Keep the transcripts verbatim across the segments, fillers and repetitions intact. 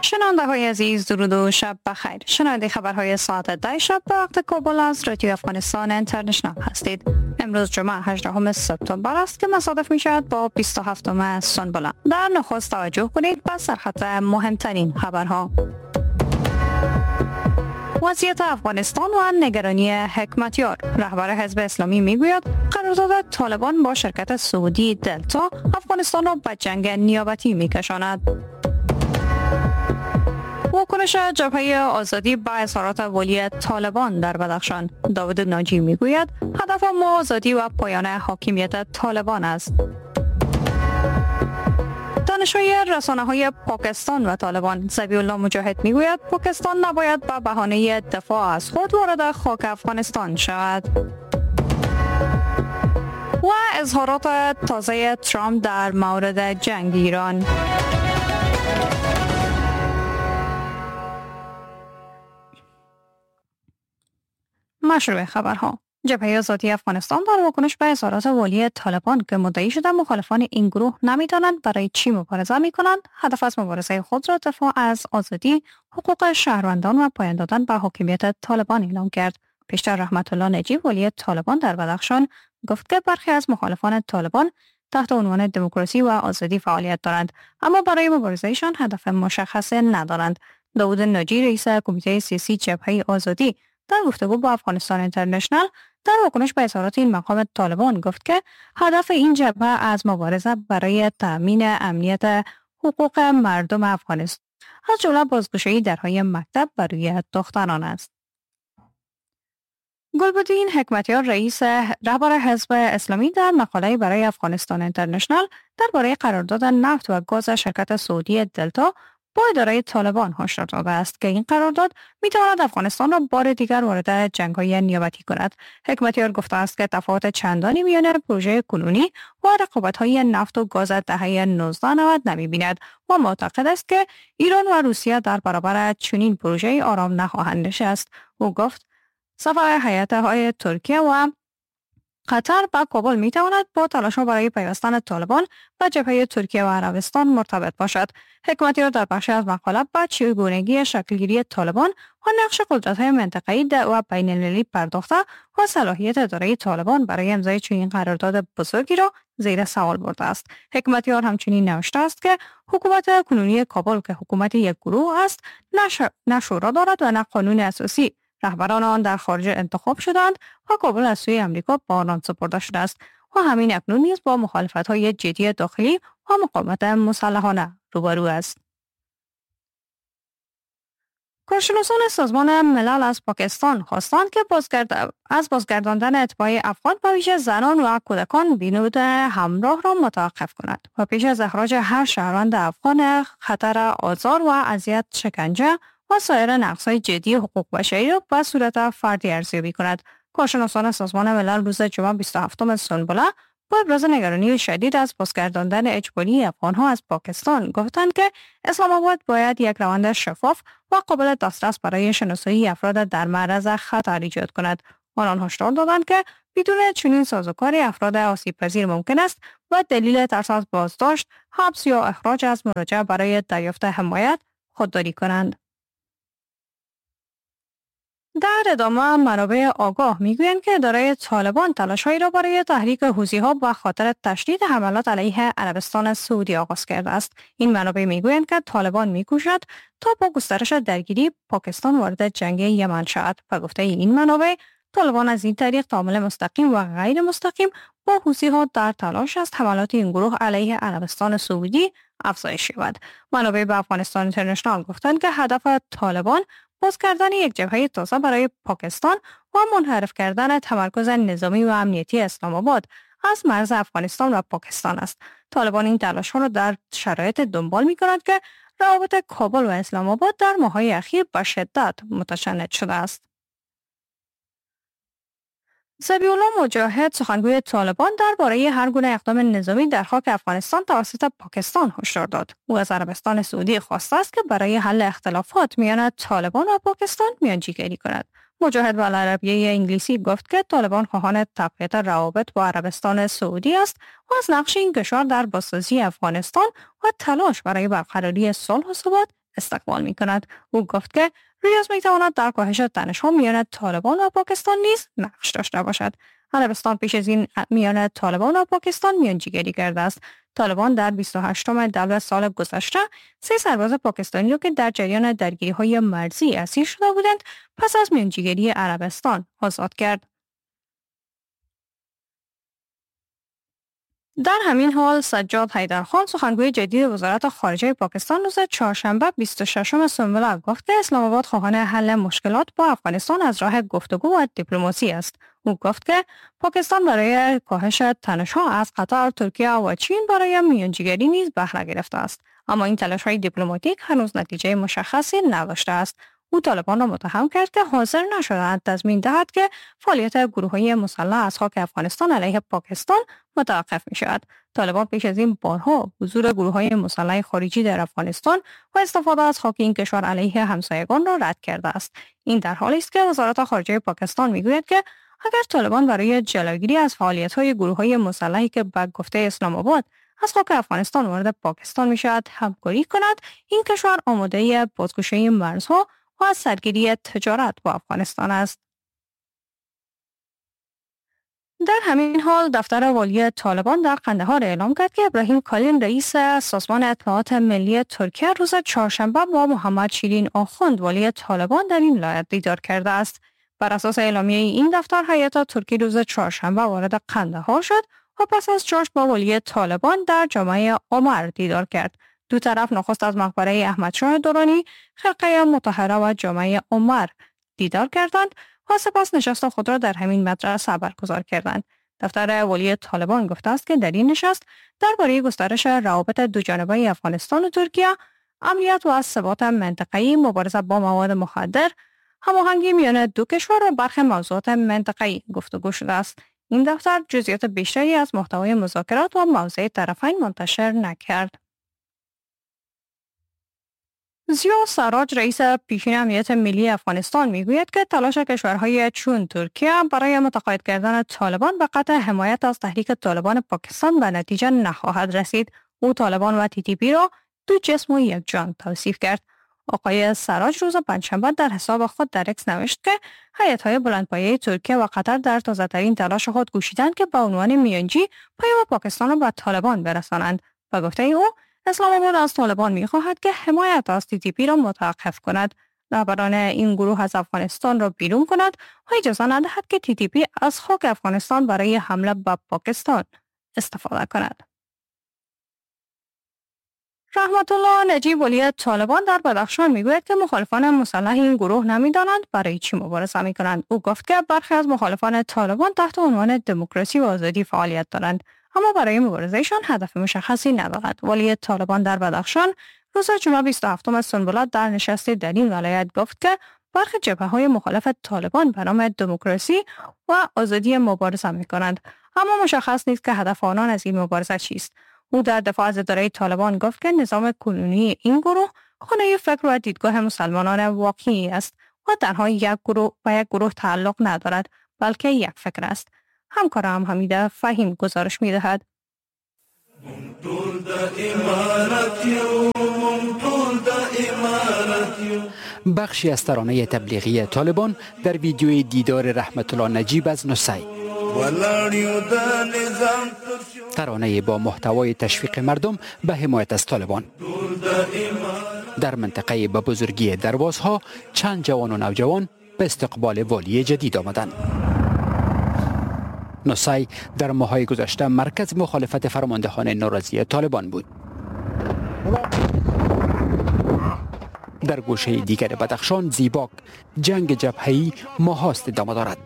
شنونده های عزیز، درود و شب بخیر. شنونده خبرهای ساعت ده شب به وقت کابل از رادیو افغانستان اینترنشنال هستید. امروز جمعه هجدهم سپتامبر است که مصادف می شود با بیست و هفتم سنبله. در نخست توجه کنید به سرخط مهمترین خبرها. وضعیت افغانستان و نگرانی حکمتیار. رهبر حزب اسلامی میگوید قرارداد طالبان با شرکت سعودی دلتا افغانستان را به جنگ نیابتی میکشاند. واکنش جبهه آزادی به اظهارات ولی طالبان در بدخشان. داود ناجی میگوید هدف ما آزادی و پایان حاکمیت طالبان است. دانشجوی رسانه‌های پاکستان و طالبان ذبیح الله مجاهد میگوید پاکستان نباید به بهانه دفاع از خود وارد خاک افغانستان شود. و اظهارات تازه ترامپ در مورد جنگ ایران. مشروع خبرها. جبهه آزادی افغانستان در واکنش به اظهارات والی طالبان که مدعی شده مخالفان این گروه نمی‌دانند برای چی مبارزه می‌کنند، هدف از مبارزه خود را دفاع از آزادی، حقوق شهروندان و پایان دادن به حاکمیت طالبان اعلام کرد. پیشتر رحمت الله نجیب ولی طالبان در بدخشان گفت که برخی از مخالفان طالبان تحت عنوان دموکراسی و آزادی فعالیت دارند، اما برای مبارزهشان هدف مشخص ندارند. داود ناجی رئیس کمیته سیاسی جبهه آزادی در گفتگو با افغانستان اینترنشنال در واکنش به اظهارات این مقام طالبان گفت که هدف این جبهه از مبارزه برای تأمین امنیت حقوق مردم افغانستان از جمله بازگشایی درهای مکتب برای دختران است. گلبدین حکمتیار رئیس رهبر حزب اسلامی در مقاله برای افغانستان اینترنشنال درباره قرارداد نفت و گاز شرکت سعودی دلتا با اداره طالبان هشدار داده است که این قرارداد می‌تواند افغانستان را بار دیگر وارد جنگ‌های نیابتی کند. حکمتیار گفته است که تفاوت چندانی میان پروژه کنونی و رقابت‌های نفت و گاز دهه نوزده نود نمی‌بیند و معتقد است که ایران و روسیه در برابر چنین پروژه‌ای آرام نخواهند نشست. او گفت سفر هیئت‌های ترکیه و قطر به کابل می تواند با تلاش‌ها برای پیوستن طالبان به جبهه ترکیه و عربستان مرتبط باشد. حکمتیار در بخشی از مقاله به چگونگی شکلگیری طالبان و نقش قدرت‌های منطقه‌ای و بین‌المللی پرداخته و صلاحیت اداره طالبان برای امضای چنین قرارداد بزرگی را زیر سوال برده است. حکمتیار همچنین نوشته است که حکومت کنونی کابل که حکومت یک گروه است، نه شورا دارد و نه قانون اساسی. رهبران آن در خارج انتخاب شدند و کابل از سوی امریکا به آنان سپرده شده است و همین اکنون نیز با مخالفت‌های جدی داخلی و مقاومت مسلحانه روبرو است. کارشناسان سازمان ملل از پاکستان خواستند که بازگرد... از بازگرداندن اتباع افغان به ویژه زنان و کودکان بینود همراه را متوقف کند و پیش از اخراج هر شهروند افغان خطر آزار و اذیت، شکنجه و سایر نقض‌های جدی حقوق بشری را به صورت فردی ارزیابی کند. کارشناسان سازمان ملل روز جمعه بیست و هفتم سنبله با ابراز نگرانی شدید از بازگرداندن اجباری افغان‌ها از پاکستان گفتند که اسلام آباد باید یک روند شفاف و قابل دسترس برای شناسایی افراد در معرض خطر ایجاد کند. آنان هشدار دادند که بدون چنین سازوکاری افراد آسیب‌پذیر ممکن است و دلیل ترس از بازداشت، حبس یا اخراج از مراجعه برای دریافت حمایت خودداری کنند. در ادامه منابع آگاه میگویند که اداره طالبان تلاش‌هایی را برای تحریک حوثی‌ها به خاطر تشدید حملات علیه عربستان سعودی آغاز کرده است. این منابع میگویند که طالبان میکوشد تا با گسترش درگیری پاکستان وارد جنگ یمن شود. به گفته این منابع طالبان از این طریق تعامل مستقیم و غیر مستقیم با حوثی‌ها در تلاش است حملات این گروه علیه عربستان سعودی افزایش یابد. منابع به افغانستان اینترنشنال گفتند که هدف طالبان باز کردن یک جبهه تازه برای پاکستان و منحرف کردن تمرکز نظامی و امنیتی اسلام آباد از مرز افغانستان و پاکستان است. طالبان این تلاش‌ها را در شرایط دنبال می‌کند که روابط کابل و اسلام آباد در ماه‌های اخیر به شدت متشنج شده است. ذبیح الله مجاهد سخنگوی طالبان درباره هر گونه اقدام نظامی در خاک افغانستان توسط پاکستان هشدار داد. او از عربستان سعودی خواسته است که برای حل اختلافات میان طالبان و پاکستان میانجیگری کند. مجاهد به العربیه انگلیسی گفت که طالبان خواهان تقویت روابط با عربستان سعودی است و از نقش این کشور در بازسازی افغانستان و تلاش برای برقراری صلح و ثبات استقبال می کند. او گفت که ریاض می تواند در کاهش تنش‌ها میان طالبان و پاکستان نیز نقش داشته باشد. عربستان پیش از این میان طالبان و پاکستان میانجیگری کرده است. طالبان در بیست و هشتم دبل سال گذشته سه سرباز پاکستانی را که در جریان درگیری‌های مرزی اسیر شده بودند پس از میانجیگری عربستان آزاد کرد. در همین حال سجاد حیدرخان سخنگوی جدید وزارت خارجه پاکستان روز چهارشنبه بیست و ششم سنبله گفت که اسلام آباد خواهان حل مشکلات با افغانستان از راه گفتگو و دیپلماسی است. او گفت که پاکستان برای کاهش تنش‌ها از قطر، ترکیه و چین برای میانجیگری نیز بهره گرفته است، اما این تلاش‌های دیپلماتیک هنوز نتیجه مشخصی نداشته است. او طالبان را متهم کرد که حاضر نشده‌اند تضمین دهد که فعالیت گروه‌های مسلح از خاک افغانستان علیه پاکستان متوقف می‌شود. طالبان پیش از این بارها حضور گروه‌های مسلح خارجی در افغانستان و استفاده از خاک این کشور علیه همسایگان را رد کرده است. این در حالی است که وزارت خارجه پاکستان می‌گوید که اگر طالبان برای جلوگیری از فعالیت‌های گروه‌های مسلحی که به گفته اسلام آباد از خاک افغانستان وارد پاکستان می‌شود همکاری کند، این کشور آماده بازگشایی مرزها و از سرگیری تجارت با افغانستان است. در همین حال دفتر والی طالبان در قندهار اعلام کرد که ابراهیم کالین رئیس سازمان اطلاعات ملی ترکیه روز چهارشنبه با محمد شیرین آخوند والی طالبان در این ولایت دیدار کرده است. بر اساس اعلامیه این دفتر هیئت ترکی روز چهارشنبه وارد قندهار شد و پس از جاش با والی طالبان در جامعه عمر دیدار کرد. دو طرف نخست از مقبره احمدشاه درانی، خرقه مطهره و جامعه عمر دیدار کردند و سپس نشست خود را در همین مدرسه برگزار کردند. دفتر والی طالبان گفته است که در این نشست درباره گسترش روابط دوجانبه افغانستان و ترکیه، امنیت و ثبات منطقه‌ای، مبارزه با مواد مخدر، هماهنگی میان دو کشور و برخی موضوعات منطقه‌ای گفتگو شده است. این دفتر جزئیات بیشتری از محتوای مذاکرات و موضع طرفین منتشر نکرد. ضیا سراج رئیس پیشین امنیت ملی افغانستان میگوید که تلاش کشورهای چون ترکیه برای متقاعد کردن طالبان به قطع حمایت از تحریک طالبان پاکستان به نتیجه نخواهد رسید. او طالبان و تی تی پی را دو جسم و یک جان توصیف کرد. آقای سراج روز پنجشنبه در حساب خود در اکس نوشت که هیئت‌های بلندپایه ترکیه و قطر در تازه‌ترین تلاش خود کوشیدند که به عنوان میانجی پیام پاکستان را به طالبان برسانند. و گفته او اسلام آباد از طالبان می‌خواهد که حمایت از تی تی پی را متوقف کند، رهبران این گروه از افغانستان را بیرون کند و اجازه ندهد که تی تی پی از خاک افغانستان برای حمله به پاکستان استفاده کند. رحمت الله نجیب ولی طالبان در بدخشان میگوید که مخالفان مسلح این گروه نمیدانند برای چی مبارزه میکنند. او گفت که برخی از مخالفان طالبان تحت عنوان دموکراسی و آزادی فعالیت دارند، اما برای مبارزهشان هدف مشخصی ندارد. ولی طالبان در بدخشان روز جمعه بیست و هفتم سنبله در نشستی در این ولایت گفت که برخی جبهه‌های مخالف طالبان به نام دموکراسی و آزادی مبارزه میکنند، اما مشخص نیست که هدف آنان از این مبارزه چیست. او در دفاع از اداره طالبان گفت که نظام کنونی این گروه خانه فکر و دیدگاه مسلمانان واقعی است و تنها یک گروه و یک گروه تعلق ندارد، بلکه یک فکر است. همکارم حمیده فهیم گزارش می‌دهد. بخشی از ترانه تبلیغی طالبان در ویدیوی دیدار رحمت الله نجیب از نصی، ترانه با محتوای تشویق مردم به حمایت از طالبان. در منطقه به بزرگی دروازها چند جوان و نوجوان به استقبال والی جدید آمدند. نصی در ماه‌های گذشته مرکز مخالفت فرماندهان ناراضی طالبان بود. در گوشه دیگر بدخشان زیباک جنگ جبهه‌ای ماهاست ادامه دارد.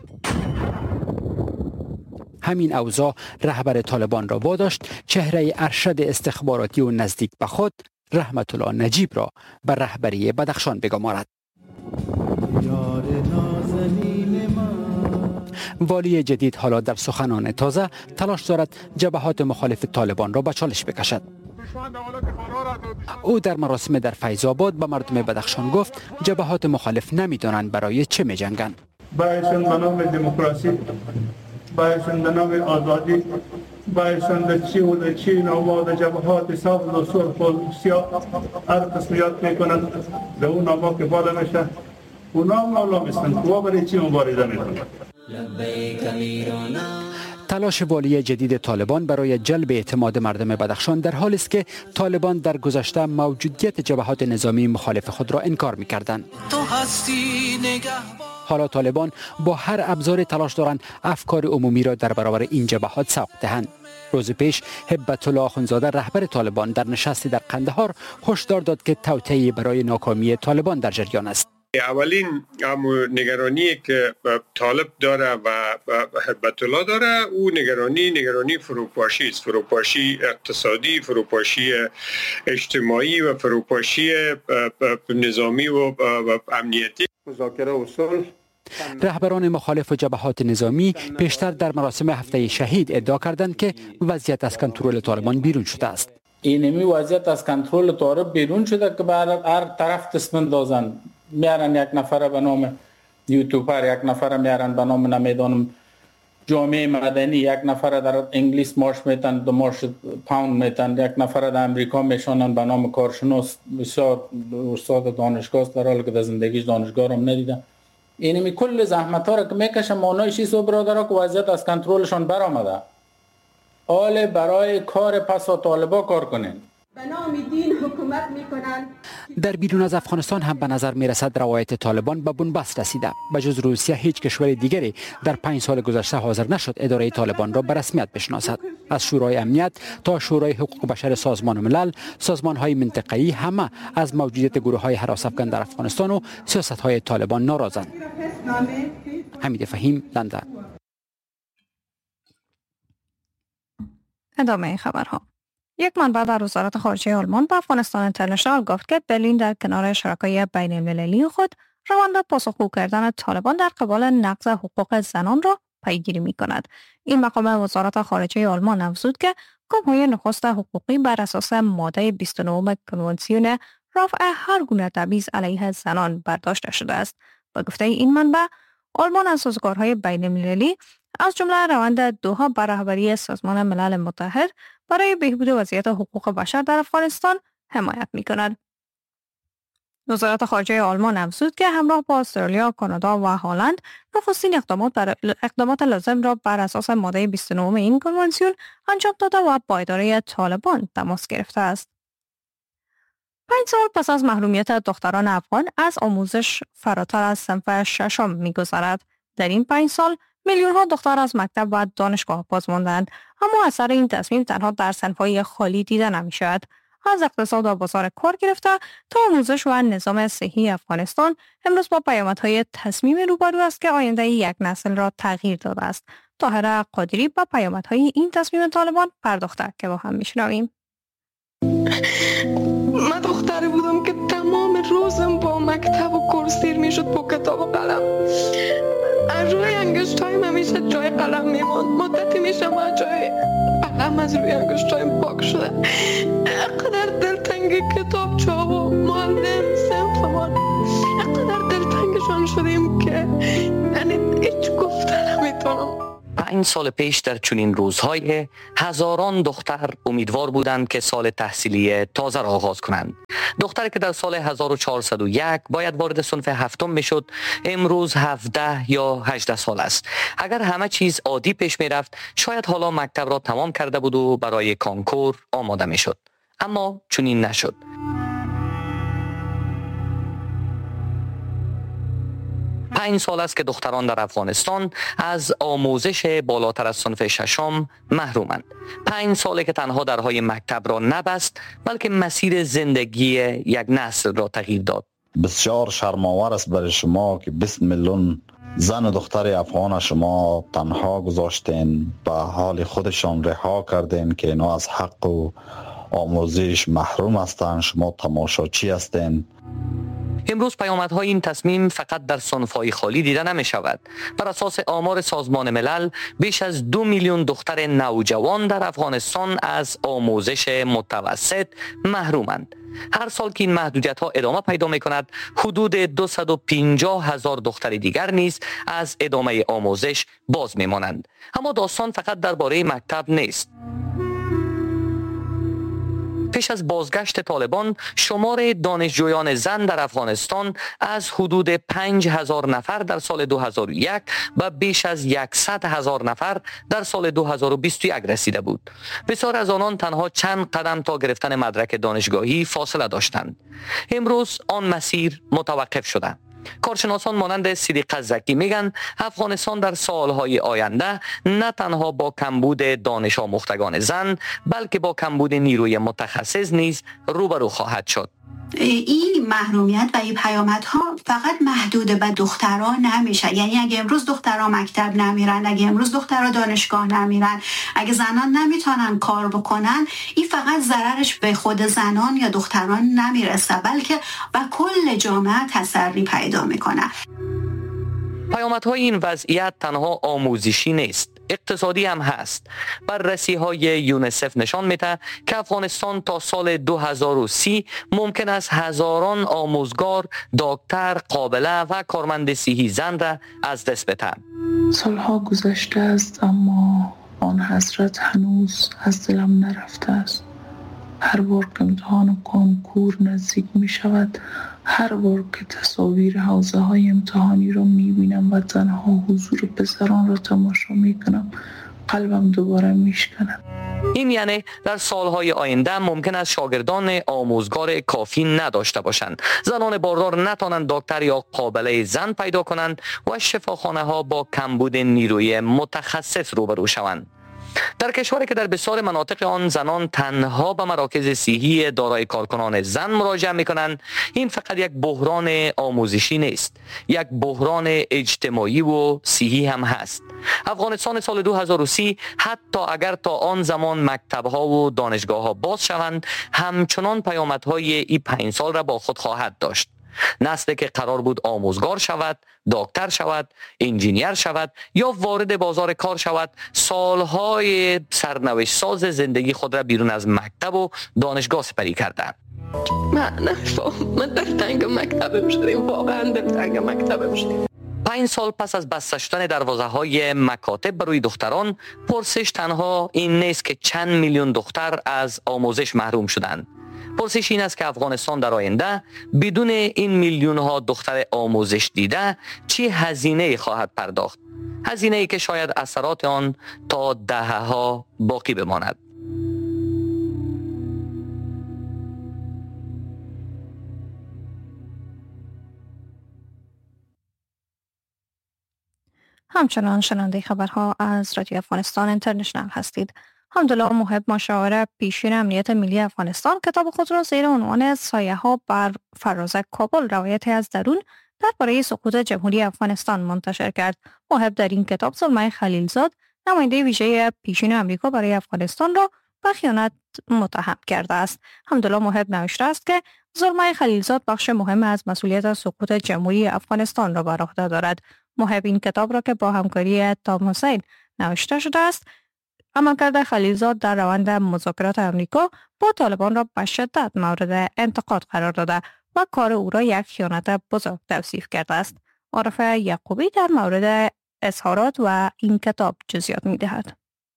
همین اوضاع رهبر طالبان را واداشت چهره ارشد استخباراتی و نزدیک به خود رحمت الله نجیب را به رهبری بدخشان بگمارد. والی جدید حالا در سخنان تازه تلاش دارد جبهات مخالف طالبان را به چالش بکشد. او در مراسم در فیض آباد به مردم بدخشان گفت جبهات مخالف نمیدانند برای چه می جنگند. بایشون به نام دموکراسی، بایشون به نام آزادی بایستند چی و در چین و در جبهات سبز و سرخ و سیاه هر قسمیات میکنند در اون نامه که بالا میشه اونا هم نالا میستند که برای چی مبارزه میکنند. تلاش والی جدید طالبان برای جلب اعتماد مردم بدخشان در حالی است که طالبان در گذشته موجودیت جبهات نظامی مخالف خود را انکار می‌کردند. حالا طالبان با هر ابزاری تلاش دارند افکار عمومی را در برابر این جبهات سوق دهند. روز پیش هبت الله آخوندزاده رهبر طالبان در نشستی در قندهار هشدار داد که توطئه برای ناکامی طالبان در جریان است. اولین نگرانی که طالب داره و هبت الله داره او نگرانی نگرانی فروپاشی است، فروپاشی اقتصادی، فروپاشی اجتماعی و فروپاشی نظامی و امنیتی. مذاکره و صلح رهبران مخالف و جبهات نظامی پیشتر در مراسم هفته شهید ادعا کردند که وضعیت از کنترل طالبان بیرون شده است. اینمی وضعیت از کنترل طالب بیرون شده که بر هر طرف دست اندازن. میارن یک نفر به نام یوتیوبر، یک نفر میارن به نام نمیدانم جامعه مدنی، یک نفر در انگلیس مارش میتن، دو مارش پاوند میتن، یک نفر در امریکا میشونن به نام کارشناس، بسیار استاد دانشگاه است در حالی که در زندگیش دانشگاه رو هم ندیدن. اینمی کل زحمت ها را که میکشن مانایش است و برادرها که وضعیت از کنترلشان برآمده. حال برای کار پسا طالبا کار کنین. به نام دین حکومت میکنند. در بیرون از افغانستان هم به نظر میرسد روایت طالبان به بنبست رسیده. به جز روسیه هیچ کشور دیگری در پنج سال گذشته حاضر نشد اداره طالبان را به رسمیت بشناسد. از شورای امنیت تا شورای حقوق بشر سازمان ملل، سازمان های منطقه‌ای همه از موجودیت گروه های هراس افکن در افغانستان و سیاست های طالبان ناراضند. حمید فهیم، لندن. ادامه خبرها. یک منبع در وزارت خارجه آلمان به افغانستان اینترنشنال گفت که برلین در کنار شرکای بین المللی خود روند پاسخگو کردن طالبان در قبال نقض حقوق زنان را پیگیری می کند. این مقام وزارت خارجه آلمان افزود که گام‌های نخست حقوقی بر اساس ماده بیست و نه کنوانسیون رفع هر گونه تبعیض علیه زنان برداشته شده است. با گفته این منبع، آلمان از سازوکارهای بین المللی از جمله روند دوها بر رهبری سازمان ملل متحد برای بهبود وضعیت حقوق بشر در افغانستان حمایت می‌کند. وزارت خارجه آلمان افزود که همراه با استرالیا، کانادا و هلند نخستین اقدامات بر اقدامات لازم را بر اساس ماده بیست و نه این کنوانسیون انجام داده و با اداره طالبان تماس گرفته است. پنج سال پس از محرومیت دختران افغان از آموزش فراتر از صنف ششم می‌گذرد. در این پنج سال میلیون ها دختر از مکتب و دانشگاه باز ماندند، اما اثر این تصمیم تنها در صنف‌های خالی دیده نمی‌شود. از اقتصاد و بازار کار گرفته تا آموزش و نظام صحی افغانستان امروز با پیامدهای تصمیم روبرو است که آینده یک نسل را تغییر داده است. طاهره قادری با پیامدهای این تصمیم طالبان پرداخته که با هم می‌شنویم. من دختری بودم که تمام روزم با مکتب و کورس سیر میشد با کتاب و قلم. از روی انگشتایم همیشه جای قلم میماند. مدتی میشه ما جای قلم از روی انگشتایم پاک شده. اقدر دلتنگ کتاب چا و معلم صنفمان، اقدر دلتنگشان شدیم که یعنی هیچ گفتن نمیتونم. پنج سال پیش در چنین روزهای هزاران دختر امیدوار بودند که سال تحصیلی تازه را آغاز کنند. دختری که در سال هزار و چهارصد و یک باید وارد صنف هفتم میشد، امروز هفده یا هجده سال است. اگر همه چیز عادی پیش می رفت، شاید حالا مکتب را تمام کرده بود و برای کانکور آماده می شد. اما چنین نشد. پنج سال است که دختران در افغانستان از آموزش بالاتر از صنف ششم محرومند. پنج ساله که تنها درهای مکتب را نبست، بلکه مسیر زندگی یک نسل را تغییر داد. بسیار شرم‌آور است برای شما که بیست میلیون زن و دختر افغان شما تنها گذاشتین، به حال خودشان رها کردین که اینا از حق و آموزش محروم هستند. شما تماشاچی هستین. امروز پیامدهای این تصمیم فقط در صنف‌های خالی دیده نمی شود. بر اساس آمار سازمان ملل بیش از دو میلیون دختر نوجوان در افغانستان از آموزش متوسط محرومند. هر سال که این محدودیت ها ادامه پیدا می کند، حدود دویست و پنجاه هزار دختر دیگر نیز از ادامه آموزش باز می مانند. اما داستان فقط درباره مکتب نیست. پیش از بازگشت طالبان، شمار دانشجویان زن در افغانستان از حدود پنج هزار نفر در سال دو هزار و یک و بیش از صد هزار نفر در سال دو هزار و بیست و یک رسیده بود. بسیار از آنان تنها چند قدم تا گرفتن مدرک دانشگاهی فاصله داشتند. امروز آن مسیر متوقف شده. کارشناسان مانند صدیقه زکی میگن افغانستان در سالهای آینده نه تنها با کمبود دانش آموختگان زن بلکه با کمبود نیروی متخصص نیز روبرو خواهد شد. این محرومیت و این پیامدها فقط محدود به دختران نمیشه. یعنی اگه امروز دختران مکتب نمیرن، اگه امروز دختران دانشگاه نمیرن، اگه زنان نمیتونن کار بکنن، این فقط ضررش به خود زنان یا دختران نمیرسه بلکه به کل جامعه تسری پیدا میکنه. پیامدهای این وضعیت تنها آموزشی نیست، اقتصادی هم هست. بررسی های یونیسف نشان میده که افغانستان تا سال دو هزار و سی ممکن است هزاران آموزگار، دکتر، قابله و کارمند صحی زن را از دست بده. سالها گذشته است اما آن حسرت هنوز از دلم نرفته است. هر بار که امتحان کنکور نزدیک می شود، هر بار که تصاویر حوزه های امتحانی را می بینم و تنها حضور پسران را تماشا می کنم، قلبم دوباره می شکند. این یعنی در سالهای آینده ممکن است شاگردان آموزگار کافی نداشته باشند، زنان باردار نتوانند دکتر یا قابله زن پیدا کنند و شفاخانه ها با کمبود نیروی متخصص روبرو شوند. در کشوری که در بسیار مناطق آن زنان تنها به مراکز صحی دارای کارکنان زن مراجعه می‌کنند، این فقط یک بحران آموزشی نیست، یک بحران اجتماعی و صحی هم هست. افغانستان سال دو هزار و سی حتی اگر تا آن زمان مکتب‌ها و دانشگاه‌ها باز شوند، همچنان پیامدهای این پنج سال را با خود خواهد داشت. نسلی که قرار بود آموزگار شود، دکتر شود، انجینیر شود یا وارد بازار کار شود، سالهای سرنوشت ساز زندگی خود را بیرون از مکتب و دانشگاه سپری کردند. من نفهم، من در تنگ مکتبم شدیم، واقعا در تنگ مکتبم شدیم. پنج سال پس از بسته شدن دروازه های مکاتب برای دختران، پرسش تنها این نیست که چند میلیون دختر از آموزش محروم شدند. پرسش این است که افغانستان در آینده بدون این میلیون ها دختر آموزش دیده چه هزینه خواهد پرداخت؟ هزینه ای که شاید اثرات آن تا دهه ها باقی بماند. همچنان شنونده خبرها از رادیو افغانستان اینترنشنال هستید. حمدالله محب مشاور پیشین امنیت ملی افغانستان کتاب خود را زیر عنوان سایه ها بر فراز کابل روایتی از درون درباره سقوط جمهوری افغانستان منتشر کرد. محب در این کتاب زلمه خلیلزاد نماینده ویژه پیشین امریکا برای افغانستان را به خیانت متهم کرده است. حمدالله محب نوشته است که زلمه خلیلزاد بخش مهم از مسئولیت سقوط جمهوری افغانستان را بر عهده دارد. محب این کتاب را که با همکاری تام حسین نوشته شده است، عملکرد خلیلزاد در روند مذاکرات امریکا با طالبان را به شدت مورد انتقاد قرار داده و کار او را یک خیانت بزرگ توصیف کرده است. عارف یعقوبی در مورد اظهارات و این کتاب جزئیات می‌دهد.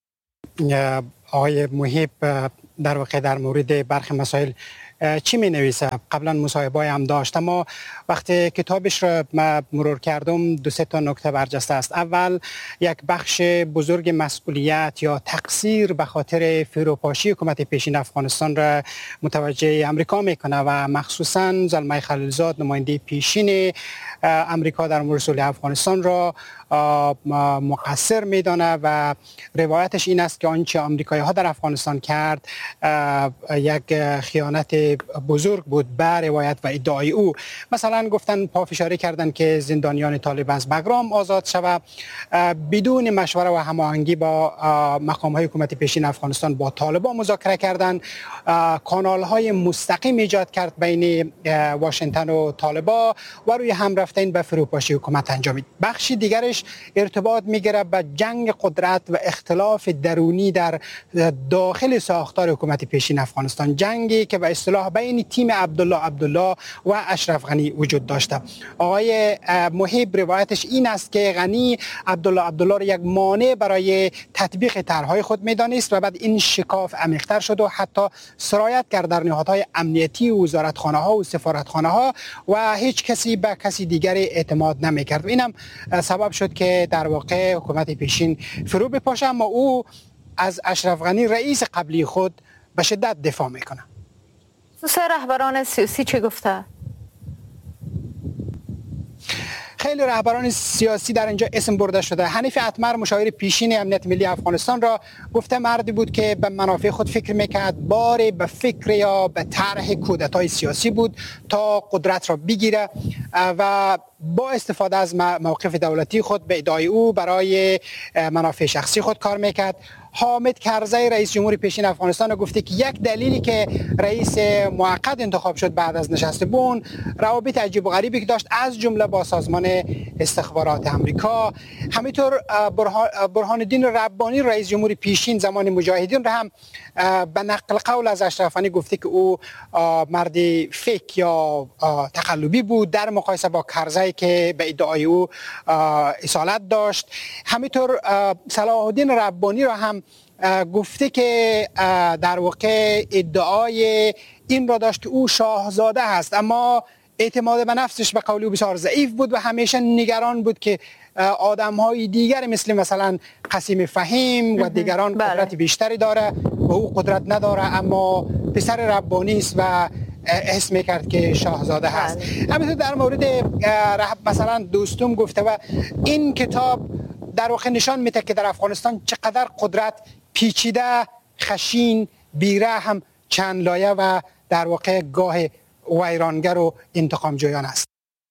آقای محب در واقع در مورد برخی مسائل چی می نویسه؟ قبلا مصاحبه هم داشت، اما وقتی کتابش را مرور کردم دو سه تا نکته برجسته است. اول، یک بخش بزرگ مسئولیت یا تقصیر به خاطر فروپاشی حکومت پیشین افغانستان را متوجه امریکا میکنه و مخصوصا زلمه خلیلزاد نماینده پیشین امریکا در مورد صلح افغانستان را مقصر میدانه و روایتش این است که آنچه آمریکایی ها در افغانستان کرد یک خیانت بزرگ بود به روایت و ادعای او. مثلا گفتن پافشاری کردن که زندانیان طالب از بگرام آزاد شود بدون مشوره و هماهنگی با مقام های حکومت پیشین افغانستان با طالبان مذاکره کردن، کانال های مستقیم ایجاد کرد بین واشنگتن و طالبان و روی هم رفتن به فروپاشی حکومت انجامید. بخشی دیگرش ارتباط میگیره به جنگ قدرت و اختلاف درونی در داخل ساختار حکومت پیشین افغانستان، جنگی که به اصطلاح بین تیم عبدالله عبدالله و اشرف غنی وجود داشته. آقای محب روایتش این است که غنی عبدالله عبدالله را یک مانع برای تطبیق طرحهای خود میدانست و بعد این شکاف عمیق‌تر شد و حتی سرایت کرد در نهادهای امنیتی و وزارتخانه ها و سفارتخانه ها و هیچ کسی به کسی دیگر اعتماد نمیکرد. اینم سبب شد که در واقع حکومت پیشین فرو بپاشه، اما او از اشرف غنی رئیس قبلی خود به شدت دفاع میکنه. سه رهبران سیاسی چه گفته؟ خیلی رهبران سیاسی در اینجا اسم برده شده. حنیف اتمر مشاور پیشین امنیت ملی افغانستان را گفته مردی بود که به منافع خود فکر میکرد، باری به فکر یا به طرح کودتای سیاسی بود تا قدرت را بگیره و با استفاده از موقف دولتی خود به ادعای او برای منافع شخصی خود کار میکرد. حامد کرزی رئیس جمهور پیشین افغانستان گفته که یک دلیلی که رئیس موقت انتخاب شد بعد از نشست بون روابط عجیب و غریبی که داشت از جمله با سازمان استخبارات آمریکا. همینطور برهان الدین ربانی رئیس جمهور پیشین زمان مجاهدین را هم به نقل قول از اشرف غنی گفته که او مردی فیک یا تقلبی بود در مقایسه با کرزی که به ادعای او اصالت داشت. همینطور صلاح الدین ربانی را هم گفته که در واقع ادعای این را داشت که او شاهزاده هست، اما اعتماد به نفسش به قولی بسیار ضعیف بود و همیشه نگران بود که آدم های دیگر مثل مثلا قاسم فهیم و دیگران قدرت بیشتری داره و او قدرت نداره، اما پسر ربانی است و حس میکرد که شاهزاده هست. همینطور در مورد مثلا دوستم گفته و این کتاب در واقع نشان میده که در افغانستان چقدر قدرت پیچیده، خشین، بیرحم، چند لایه و در واقع گاه ویرانگر و انتقام جویان است.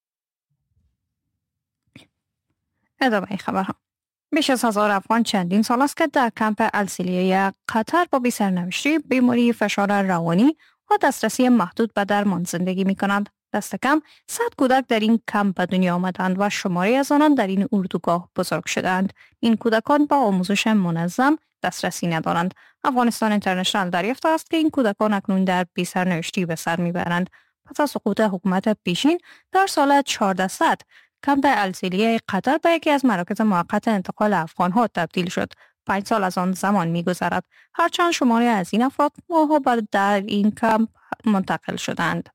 ادامه خبرها. بیش از هزار افغان چندین سال است که در کمپ السلیه قطر با بی‌سرنوشتی، بیماری، فشار روانی و دسترسی محدود به درمان زندگی می کنند. دست کم صد کودک در این کمپ به دنیا آمدند و شماری از آنان در این اردوگاه بزرگ شدند. این کودکان با آموزش منظم دسترسی ندارند. افغانستان اینترنشنال دریافت است که این کودکان اکنون در بی‌سرنوشتی به سر میبرند. پس از سقوط حکومت پیشین در سال چهاردهصد کمپ السلیه قطر به یکی از مراکز موقت انتقال افغان‌ها تبدیل شد. پنج سال از آن زمان می‌گذرد. هرچند شماری از این افراد ماه‌ها بعد در این کمپ منتقل شدند.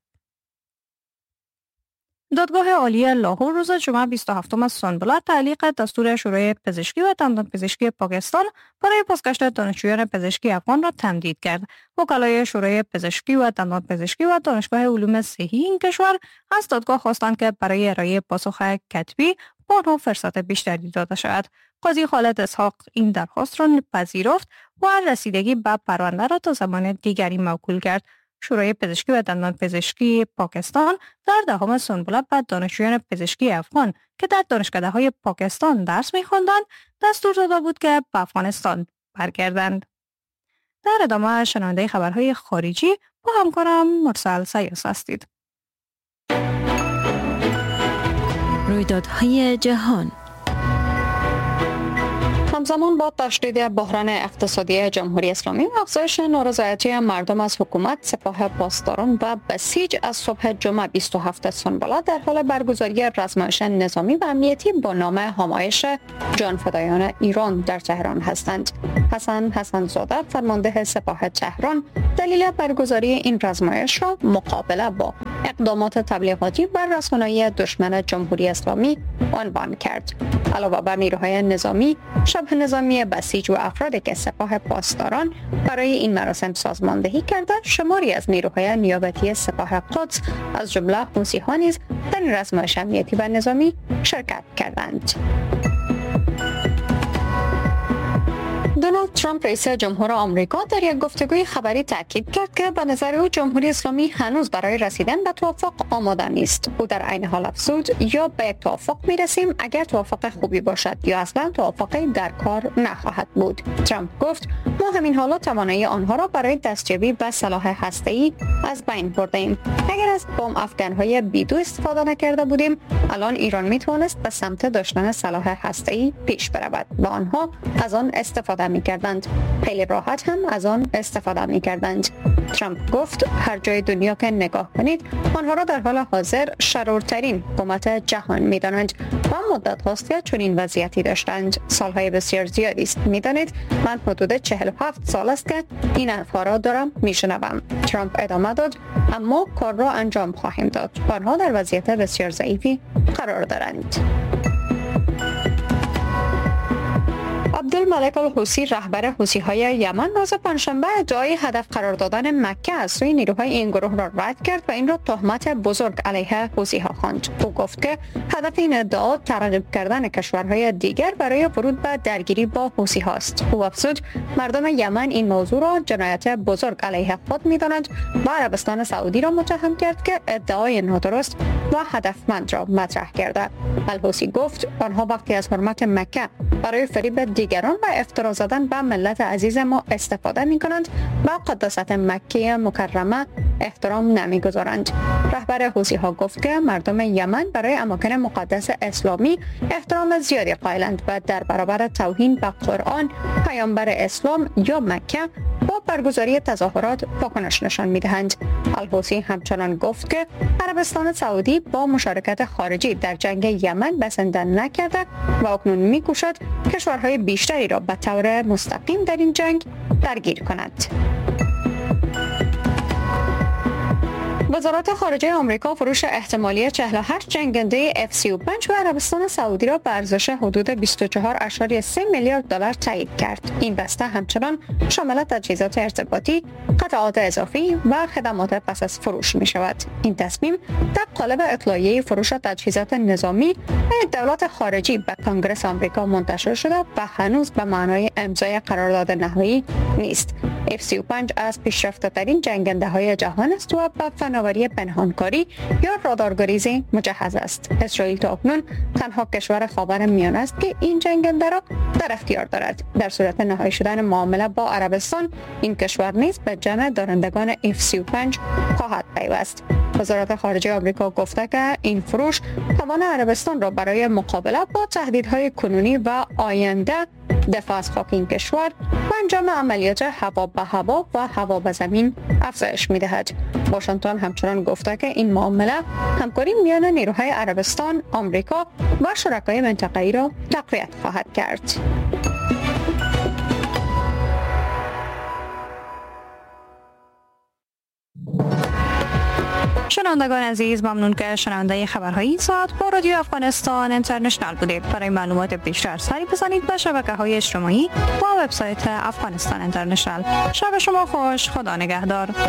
دادگاه عالی لاهور روز جمعه بیست و هفتم سنبلات تعلیق دستور شورای پزشکی و دندان پزشکی پاکستان برای بازگشت دانشجویان پزشکی افغان را تمدید کرد. وکلای شورای پزشکی و دندان پزشکی و دانشگاه علوم صحی این کشور از دادگاه خواستند که برای ارائه پاسخ کتبی به آنها فرصت بیشتری داده شود. قاضی خالد اسحاق این درخواست را پذیرفت و رسیدگی به پرونده را تا زمان دیگری موکول کرد. شورای پزشکی و دندان پزشکی پاکستان در دهم سنبلات به دانشجویان پزشکی افغان که در دانشکده‌های پاکستان درس می‌خواندند دستور داده بود که به افغانستان برگردند. در ادامه شنونده خبرهای خارجی با همکارم مرسل سیاس هستید. رویدادهای جهان. همزمان با تشدید بحران اقتصادی جمهوری اسلامی و افزایش نارضایتی مردم از حکومت، سپاه پاسداران و بسیج از صبح جمعه بیست و هفتم سنبلات در حال برگزاری رزمایش نظامی و امنیتی با نام همایش جانفدایان ایران در تهران هستند. حسن حسن زاده فرمانده سپاه تهران دلیل برگزاری این آزمایش را مقابله با اقدامات تبلیغاتی و رسانه‌ای دشمن جمهوری اسلامی عنوان کرد. علاوه بر نیروهای نظامی، شبه نظامی بسیج و افرادی که سپاه پاسداران برای این مراسم سازماندهی کرده، شماری از نیروهای نیابتی سپاه قدس از جمله حوثی‌ها نیز در این آزمایش امنیتی و نظامی شرکت کردند. دونالد ترامپ رئیس جمهور آمریکا در یک گفتگوی خبری تاکید کرد که به نظر او جمهوری اسلامی هنوز برای رسیدن به توافق آماده نیست. او در عین حال افزود یا به یک توافق میرسیم اگر توافق خوبی باشد یا اصلا توافقی در کار نخواهد بود. ترامپ گفت ما همین حالا توانایی آنها را برای دستیابی به سلاح هسته‌ای از بین بردیم. اگر از بمب افکن‌های بیدو استفاده نکرده بودیم الان ایران میتوانست به سمت داشتن سلاح هسته‌ای پیش برود و آنها از آن استفاده می‌کردند. خیلی راحت هم از آن استفاده می‌کردند. ترامپ گفت هر جای دنیا که نگاه کنید آنها را در حال حاضر شرورترین حکومت جهان می‌دانند و مدت هاست که چنین وضعیتی داشتند. سالهای بسیار زیادی است. می‌دانید من حدود چهل و هفت سال است که این حرف‌ها را دارم می‌شنوم. ترامپ ادامه داد اما کار را انجام خواهیم داد. آنها در وضعیت بسیار ضعیفی قرار دارند. عبدالملک الحوثی رهبر حوثی‌های یمن روز پنجشنبه ادعای هدف قرار دادن مکه از سوی نیروهای این گروه را رد کرد و این را تهمت بزرگ علیه حوثی‌ها خواند. او گفت که هدف این ادعا ترغیب کردن کشورهای دیگر برای ورود به درگیری با حوثی‌ها است. او افزود مردم یمن این موضوع را جنایت بزرگ علیه خود می‌دانند و عربستان سعودی را متهم کرد که ادعای نادرست و هدفمند را مطرح کرده. الحوثی گفت آنها وقتی از حرمت مکه برای فریب دیگران و افترا زدن به ملت عزیز ما استفاده می کنند و قداست مکه مکرمه احترام نمی گذارند. رهبر حوثی ها گفت که مردم یمن برای اماکن مقدس اسلامی احترام زیادی قائلند و در برابر توهین به قرآن، پیامبر اسلام یا مکه با برگزاری تظاهرات واکنش نشان می دهند. الحوثی همچنان گفت که عربستان سعودی با مشارکت خارجی در جنگ یمن بسنده نکرده و اکنون می کوشد کشورهای بیشتری را به طور مستقیم در این جنگ درگیر کند. وزارت خارجه آمریکا فروش احتمالی چهل و هشت جنگنده اف سی و پنج به عربستان سعودی را به ارزش حدود بیست و چهار ممیز سه میلیارد دلار تایید کرد. این بسته همچنان شامل تجهیزات ارتباطی، قطعات اضافی و خدمات پس از فروش می شود. این تصمیم در قالب اطلاعیه فروش تجهیزات نظامی دولت خارجی به کنگره آمریکا منتشر شده و هنوز به معنای امضای قرارداد نهایی نیست. اف سی و پنج از پیشرفته‌ترین جنگنده‌های جهان است و به فناوری پنهانکاری یا رادارگریزی مجهز است. اسرائیل تا اکنون تنها کشور خاورمیانه است که این جنگنده را در اختیار دارد. در صورت نهایی شدن معامله با عربستان، این کشور نیز به جمع دارندگان اف سی و پنج خواهد پیوست. وزارت خارجه آمریکا گفته که این فروش توان عربستان را برای مقابله با تهدیدهای کنونی و آینده دفاع از خاک این کشور و انجام عملیات هوا به هوا و هوا به زمین افزایش می‌دهد. واشنگتن همچنان گفته که این معامله همکاری میان نیروهای عربستان، آمریکا و شرکای منطقه‌ای را تقویت خواهد کرد. شنوندگان عزیز، ممنون که شنونده خبرهای این ساعت با رادیو افغانستان اینترنشنال بودید. برای معلومات بیشتر سری بزنید به شبکه‌های اجتماعی و وبسایت افغانستان اینترنشنال. شب شما خوش، خدا نگهدار.